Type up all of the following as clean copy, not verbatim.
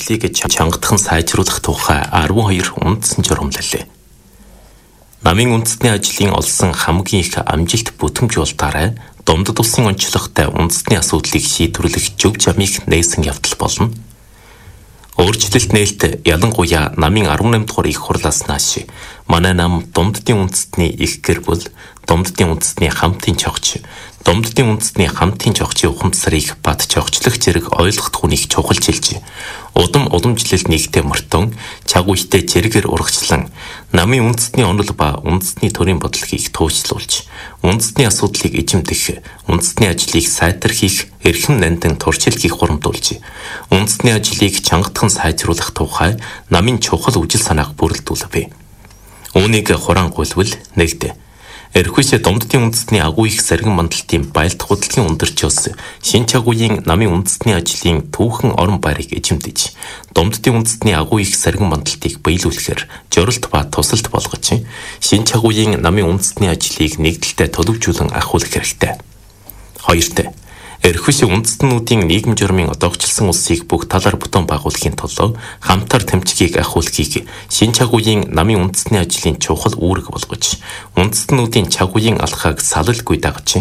ажлыг чангадахан сайжруулах тухай 12 үндсэн журамлалээ. Намын үндэсний ажлын олсон хамгийн их амжилт бүтэмж болтаарай Домдод улсын онцлогтой үндэсний асуудлыг шийдвэрлэх зөв замыг нээсэн явдал болно. Өөрчлөлт нээлт ялангуяа намын 18 дугаар их хурлаас нааш манай нам Домддын үндэстний их гэр бүл, Домддын үндэстний хамтын чогч, Домддын үндэстний хамтын чогчийн ухамсарыг бат чогчлох зэрэг ойлгох хүнийг чухалчилж, удам уламжлал нэгтэй мөртөн, чаг үедээ зэрэгээр урагшлан, намын үндэстний онол ба үндэстний төрийн бодлогыг туужлуулж, үндэстний асуудлыг эзэмдэх, үндэстний ажлыг сайтархих, эрхэм нандин туршилтыг хурамдуулж, үндэстний ажлыг чангадахан сайжруулах тухай намын чухал үжил санааг бүрэлдүүлвэ. Үүнийг хурангуйлвал нэгдэ. Эрхүйсээ Домддын үндэстний агуу их саргин мандалтын байлдах хөдөлгөөний өндөрчөөс шин чагуугийн намын үндэстний ажлын түүхэн орон байрыг эзэмдэж, Домддын үндэстний агуу их саргин мандалтыг биелүүлэхээр жорилт ба тусалт болгож, шин чагуугийн намын үндэстний ажлыг нэгдэлтэй төлөвжүүлэн ахиулах хэрэгтэй. Хоёрт, эрхүйсээ үндэстнүүдийн нийгэм журмын одоогчлсон улсыг бүх талаар бүтэн байгуулахын тулд хамтар тэмцгийг ахиулахыг шин чагуугийн намын үндэстний ажлын чухал үүрэг болгож, үндэстнүүдийн чагуугийн алхааг салалгүй дагаж,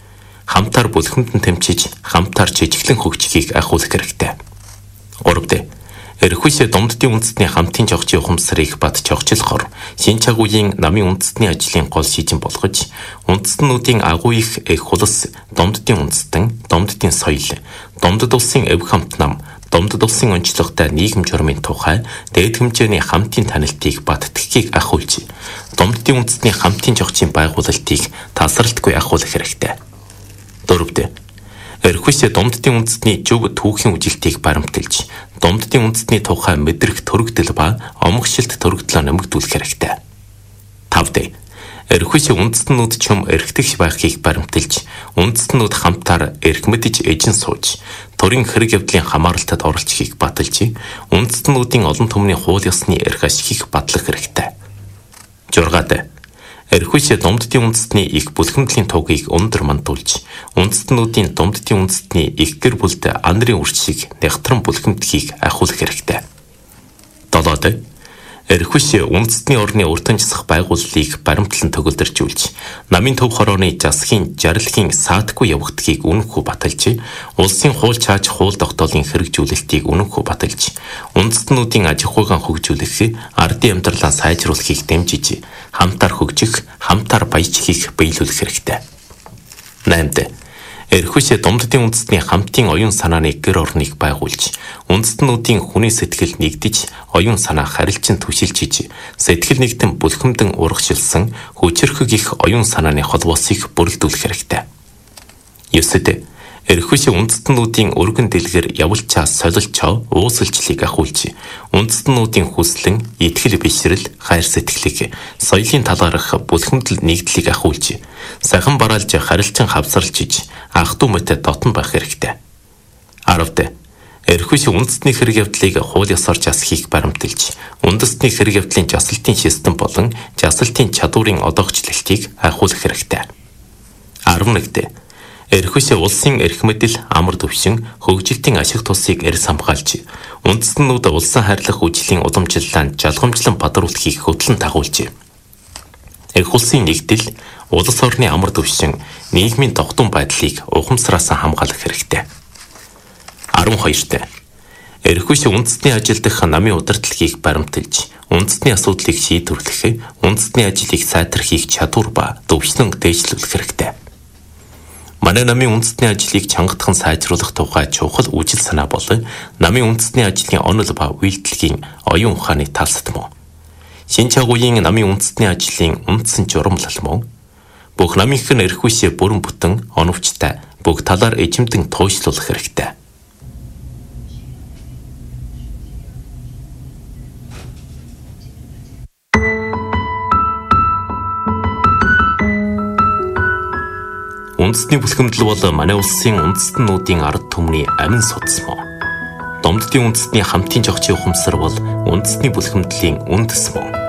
хамтар бүлхэмдэн тэмцэж, хамтар жижиглэн хөгжихийг ахиулах хэрэгтэй. Гуравт, эрхүйсээ Домддын үндэстний хамтын чогчийн ухамсарыг бат чогчлохоор шин чагуугийн намын үндэстний ажлын гол шийдэн болгож, үндэстнүүдийн агуу их хулс, Домддын үндэстэн, Домддын соёл, Домдод улсын эв хамт нам, Домдод улсын онцлогтой нийгэм журмын тухай дээд хэмжээний хамтын танилтыг бат тгхийг ахиулж, Домддын үндэстний хамтын чогчийн байгуулалтыг тасралтгүй ахиулах хэрэгтэй. Дөрөвт, эрхүйсээ Домддын үндэстний зөв түүхийн үжилтийг баримталж, Домддын үндэстний тухай мэдрэх төрөгдөл ба омгшилт төрөгдлөө нэмэгдүүлэх хэрэгтэй. Тавд, эрхүйсээ үндэстнүүд чөм эрхтгч байхыг баримталж, үндэстнүүд хамтаар эрх мэдж эжин сууж, төрийн хэрэг явдлын хамааралтад оролцохыг баталж, үндэстнүүдийн олон түмний хууль ёсны эрх ашигыг батлах хэрэгтэй. Жургаад, эрхүйсээ Домддын үндэстний их бүлхэмдлийн тугийг өндөр мандуулж, үндэстнүүдийн Домддын үндэстний их гэр бүлд ан нарын үрчийг нягтран бүлхэмдэхийг ахиулах хэрэгтэй. Долоод, эрхүйсээ үндэстний орны өртөн засах байгууллыг баримтлан төгөлдөржүүлж, намын төв хорооны засгийн жаргалын саатгүй явагдахыг үнэнхүү баталж, улсын хууль чааж хууль тогтоолын хэрэгжүүлэлтийг үнэнхүү баталж, үндэстнүүдийн аж ахуйн хөгжүүлэх, ардын амьдралаа сайжруулахыг дэмжиж, хамтаар хөгжих, хамтаар баяжхийг биелүүлэх хэрэгтэй. 8. Эрхүйсээ Домддын үндэстний хамтын оюун санааны гэр орныг байгуулж, үндэстнүүдийн хүний сэтгэл нэгдэж, оюун санаа харилцан түшилжиж, сэтгэл нэгтэн бүлхэмдэн урагшилсан хүчирхэг их оюун санааны холбоосыг бүрэлдүүлэх хэрэгтэй. 9. Эрхүйсээ үндэстнүүдийн өргөн дэлгэр явуулчаа солилчоо уусалчлыг ахиулж, үндэстнүүдийн хүслэн, итгэл бишрэл, хайр сэтгэлийг, соёлын талаарх бүлхэмдэл нэгдлийг ахиулж, сахин бараалж харилцан хавсарлжиж, ах トゥ мэт дотн байх хэрэгтэй. 10. Эрхүйсээ үндэстний хэрэг явдлыг хууль ёсоор засахыг баримталж, үндэстний хэрэг явдлын жасалтын систем болон жасалтын чадварын одоогчлалтыг ахиулах хэрэгтэй. 11. Эрхүйсээ улсын эрх мэдэл, амар төвшин, хөгжилтийн ашиг тусыг эрс хамгаалж, үндэстнүүд улсын хайрлах үжлийн уламжлалаа жалгамжлан бадруулахыг хөтлөн дагуулж, эрх улсын нэгдэл, улс орны амар төвшин, нийгмийн тогтун байдлыг ухамсараас хамгаалах хэрэгтэй. 12. Эрхүйсээ үндэстний ажил дэх намын удирдлагыг баримталж, үндэстний асуудлыг шийдвэрлэх, үндэстний ажлыг сайтархих чадвар ба төвшнөн дээшлүүлэх хэрэгтэй. Манай намын үндэстний ажлыг чангадахан сайжруулах тухай чухал үжил санаа бол намын үндэстний ажлын онол ба үйлдэлгийн оюун ухааны талсад мөн. Шин чагуугийн намын үндэстний ажлын үндсэн журамлал мөн. Бүх намынх нь эрхүйсээ бүрэн бүтэн оновчтой бүх талаар эзэмдэн туужлуулах хэрэгтэй. Үндэстний бүлхэмдэл бол манай улсын үндэстнүүдийн ард түмний амин судас мөн. Домддын үндэстний хамтын чогчийн ухамсар бол үндэстний бүлхэмдлийн үндэс мөн.